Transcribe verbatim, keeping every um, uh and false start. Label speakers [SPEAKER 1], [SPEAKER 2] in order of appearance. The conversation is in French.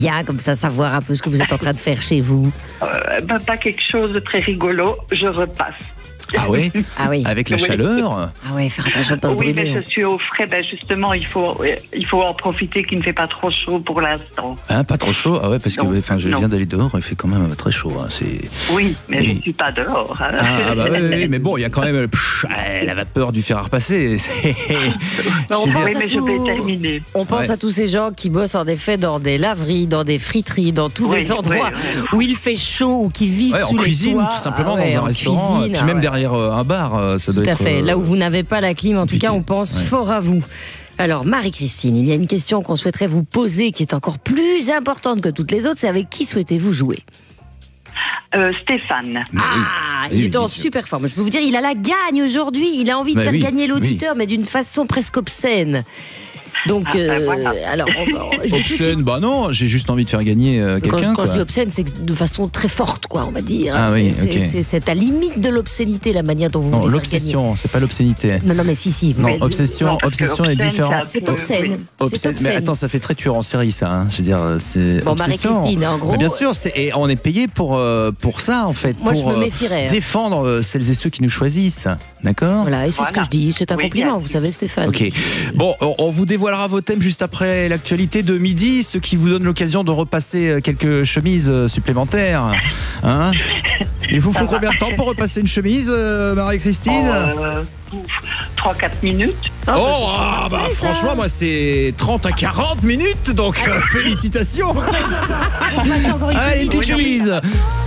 [SPEAKER 1] bien, comme ça, savoir un peu ce que vous êtes en train de faire chez vous.
[SPEAKER 2] Euh, bah, pas quelque chose de très rigolo, je repasse.
[SPEAKER 3] Ah oui,
[SPEAKER 1] ah oui.
[SPEAKER 3] Avec la
[SPEAKER 2] oui.
[SPEAKER 3] chaleur.
[SPEAKER 1] Ah ouais, faire attention de pas se
[SPEAKER 2] Oui,
[SPEAKER 1] brûler.
[SPEAKER 2] mais je suis au frais. Ben justement, il faut, il faut en profiter qu'il ne fait pas trop chaud pour l'instant.
[SPEAKER 3] Hein, pas trop chaud. Ah ouais, parce que
[SPEAKER 2] Non,
[SPEAKER 3] enfin, je
[SPEAKER 2] non.
[SPEAKER 3] viens d'aller dehors, il fait quand même très chaud. Hein. C'est...
[SPEAKER 2] Oui, mais
[SPEAKER 3] Et-
[SPEAKER 2] je ne suis pas dehors. hein.
[SPEAKER 3] Ah, ah bah oui, oui, oui, mais bon, il y a quand même pff, ah, la vapeur du fer à repasser. C'est...
[SPEAKER 1] Non,
[SPEAKER 3] Je veux
[SPEAKER 1] on
[SPEAKER 3] dire-
[SPEAKER 2] Oui,
[SPEAKER 1] pense
[SPEAKER 2] mais
[SPEAKER 1] à
[SPEAKER 2] je
[SPEAKER 1] tout.
[SPEAKER 2] vais terminer.
[SPEAKER 1] On pense
[SPEAKER 3] Ouais.
[SPEAKER 1] à tous ces gens qui bossent en effet dans des laveries, dans des friteries, dans tous
[SPEAKER 2] Oui,
[SPEAKER 1] des endroits
[SPEAKER 2] oui, oui.
[SPEAKER 1] où il fait chaud ou qui vivent
[SPEAKER 3] Ouais, en
[SPEAKER 1] sous les
[SPEAKER 3] cuisine,
[SPEAKER 1] toits.
[SPEAKER 3] tout simplement,
[SPEAKER 1] Ah ouais,
[SPEAKER 3] dans un
[SPEAKER 1] en
[SPEAKER 3] restaurant,
[SPEAKER 1] cuisine,
[SPEAKER 3] puis
[SPEAKER 1] ah
[SPEAKER 3] même
[SPEAKER 1] ouais.
[SPEAKER 3] derrière euh, un bar, euh, ça doit
[SPEAKER 1] Tout à
[SPEAKER 3] être.
[SPEAKER 1] fait.
[SPEAKER 3] euh,
[SPEAKER 1] Là où vous n'avez pas la clim, en tout
[SPEAKER 3] compliqué.
[SPEAKER 1] cas, on pense
[SPEAKER 3] Ouais.
[SPEAKER 1] fort à vous. Alors, Marie-Christine, il y a une question qu'on souhaiterait vous poser qui est encore plus importante que toutes les autres. C'est avec qui souhaitez-vous jouer?
[SPEAKER 2] Euh, Stéphane.
[SPEAKER 3] Mais oui.
[SPEAKER 1] Ah,
[SPEAKER 3] Oui,
[SPEAKER 1] il
[SPEAKER 3] oui,
[SPEAKER 1] est
[SPEAKER 3] bien
[SPEAKER 1] en
[SPEAKER 3] sûr.
[SPEAKER 1] super forme. Je peux vous dire, il a la gagne aujourd'hui. Il a envie de
[SPEAKER 3] Bah
[SPEAKER 1] faire
[SPEAKER 3] oui,
[SPEAKER 1] gagner l'auditeur, mais d'une façon presque obscène. Donc,
[SPEAKER 2] Ah, ben
[SPEAKER 1] euh,
[SPEAKER 2] voilà.
[SPEAKER 1] alors, on- on- je vais tout de suite-
[SPEAKER 3] Obscène, bah non, j'ai juste envie de faire gagner euh,
[SPEAKER 1] Quand,
[SPEAKER 3] quelqu'un.
[SPEAKER 1] je- quand
[SPEAKER 3] quoi.
[SPEAKER 1] je dis obscène, c'est de façon très forte, quoi, on va dire.
[SPEAKER 3] Ah
[SPEAKER 1] c'est,
[SPEAKER 3] oui,
[SPEAKER 1] c'est-
[SPEAKER 3] ok.
[SPEAKER 1] c'est- c'est à limite de l'obscénité, la manière dont vous
[SPEAKER 3] Non,
[SPEAKER 1] voulez faire
[SPEAKER 3] l'obsession, c'est pas l'obscénité.
[SPEAKER 1] gagner. Non, non, mais si, si. vous
[SPEAKER 3] Non,
[SPEAKER 1] êtes-
[SPEAKER 3] obsession,
[SPEAKER 2] Non, parce que
[SPEAKER 3] obsession est
[SPEAKER 2] obscène,
[SPEAKER 3] différente.
[SPEAKER 2] ça
[SPEAKER 1] C'est
[SPEAKER 2] peut-
[SPEAKER 1] obscène.
[SPEAKER 2] oui.
[SPEAKER 1] C'est
[SPEAKER 3] Obscène. Mais
[SPEAKER 1] obscène.
[SPEAKER 3] attends, ça fait très tueur en série, ça. hein. Je veux dire, c'est
[SPEAKER 1] Bon,
[SPEAKER 3] obsession.
[SPEAKER 1] Marie-Christine, en gros-
[SPEAKER 3] Mais bien sûr, c'est, et on est payé pour euh, pour ça, en fait,
[SPEAKER 1] Moi, je
[SPEAKER 3] pour
[SPEAKER 1] me
[SPEAKER 3] euh,
[SPEAKER 1] méfierais, hein.
[SPEAKER 3] défendre euh, celles et ceux qui nous choisissent. D'accord.
[SPEAKER 1] Voilà, et c'est ce que
[SPEAKER 2] Voilà.
[SPEAKER 1] je dis. C'est un
[SPEAKER 2] Oui,
[SPEAKER 1] compliment,
[SPEAKER 2] bien
[SPEAKER 1] vous
[SPEAKER 2] sûr.
[SPEAKER 1] savez, Stéphane.
[SPEAKER 3] Ok. Bon, on, on vous dévoilera vos thèmes juste après l'actualité de midi, ce qui vous donne l'occasion de repasser euh, quelques chemises euh, supplémentaires. Hein? Il vous faut combien de temps pour repasser une chemise, euh, Marie-Christine?
[SPEAKER 2] Euh, trois quatre minutes.
[SPEAKER 1] Ah, bah,
[SPEAKER 3] Oh,
[SPEAKER 1] ce sera
[SPEAKER 3] ah, bah,
[SPEAKER 1] parfait, ça.
[SPEAKER 3] franchement, moi, c'est trente à quarante minutes, donc euh, félicitations.
[SPEAKER 1] On va passer encore une
[SPEAKER 3] Allez,
[SPEAKER 1] chemise.
[SPEAKER 3] une petite chemise.